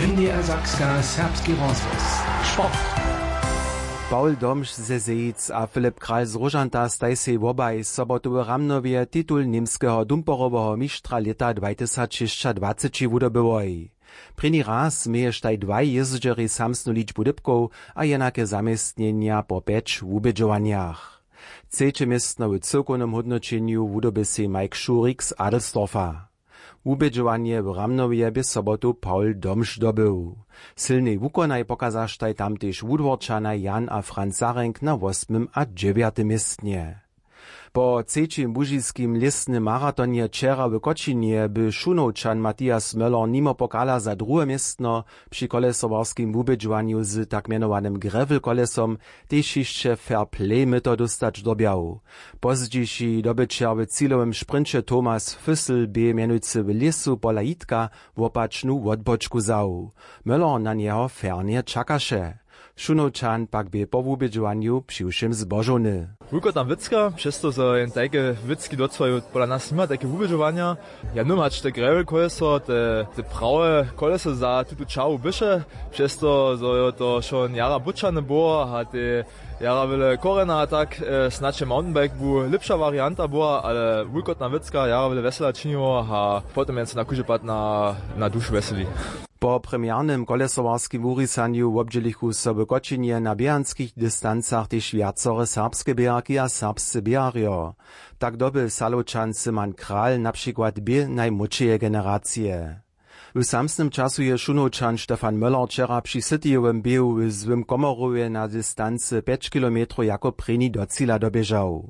MDR Sakska serbski rozhlas. Sport. Paul Domsch ze Zejic a Filip Král z Rožanta staj sej wobaj sobotowe Ramnovje titul nimskeho dumporoweho mistrza leta 2020 wudobywoj. Prini raz mieje štaj dwaj jezdźeri samsnu ličbu dybkow a jenake zamestnjenja po 5 wubědžovanjach. Třeće městno w cyrkownym hodnočenju wudoby sej Mike Schurik z Adelsdorfa. Wubědžovanje w Ramnovje by sobotu Paul Domsch dobył. Silnej wukonaj pokazaštaj tamtež wudworčanaj Jan a Franz Zarenk na 8. a 9. městnie. Po třečim bužiskim listnym maratonie wczera w Kočinie by Šunowčan Matthias Möller nimo pokala za drugie městno przy kolesowarskim wubědžovanju z tak mianowanym gravel kolesom tež jeszcze fair play myto dostać dobiał. Pozdziejszy dobyčer w cilowym sprincie Thomas Füssel by mianujcy w lesu pola Jitka wopačnu wodbočku zał. Möller na niego fernie czakaše. Šunowčan pak by po wubědžovanju přiwšim zbožony. Wulkotna Witzka, przez to, że jen takie Witzki docwają pola nas nima, takie wubědžovania. Ja numać te gravel koleso, te prawe koleso za tutu čawu bysze, przez to, że to schon jara butčane było, a te jara wiele korena, tak znaczy mountainbike był lepsza warianta była, ale Wulkotna Witzka jara wiele wesela činiło, a potem jen se na kužepat na dušu veseli. Po premiernym kolesowarskim wurisanju wobdźělichu so w Kočinie na běhanskich distancach tež viacore serbske běharki a serbscy běharjo. Tak dobyl Salowčan Simon Král napřikład bě najmłodšeje generacije. W samsnym czasu je Šunowčan Stefan Möller wczera przy Cityjowym běhu w zwym komoruje na distancy 5 km jako preni do cíla doběžał.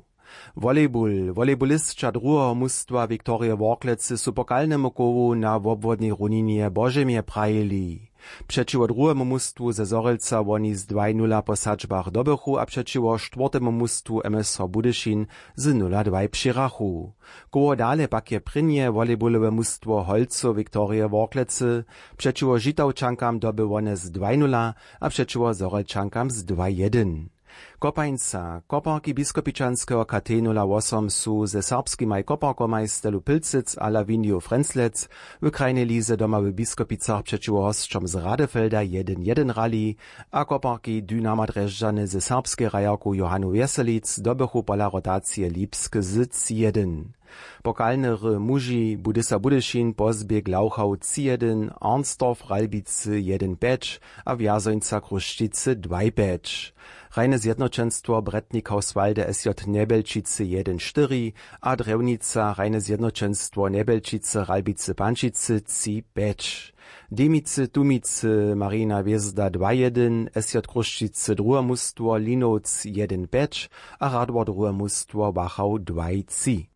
Volejbolistka drugiego mustwa Viktoria Worklece su pokalnemu kowu na wobwodnej runinie Bożemie prajili. Przeciwo drugiemu mustwu ze Zorelca woni z 2-0 po sadźbach dobychu, a przeciwo czwartemu mustwu MSV Budyšin z 0-2 přirachu. Koło dale pak je prynie volejbolowe mustwo Holco Viktoria Worklece, przeciwo Žitavčankam doby wone z 2-0, a przeciwo Zorelčankam z 2-1. Kopańca, koparki biskopičanskeho KT 08 su ze serbskimaj koparkomaj Stelu Pilcic a Lavinio Frenzlec w krajnej lize doma w Biskopicach przeciwko hosćom z Radefelda 1-1 rali, a koparki Dynama Drezżany ze serbskiej rajarku Johanu Weselic dobychu pola rotacje Lipsk z 3-1. Pokalnery muži Budysa Budyšin pozbieg Lauchau 3-1, Arnsdorf Ralbice 1-5 a Wjazońca Kruszčice 2-5. Rajne zjednoczenstwo Bretnik Hauswalde SJ Nebelčice 1-4 a Drewnica Rajne zjednoczenstwo Nebelčice Ralbice Pančice 3-5. Demice Tumice Marina Wjezda 2-1, SJ Kruszčice drugie mustwo Linovc 1-5 a Radwor drugie mustwo Wachau 2-3.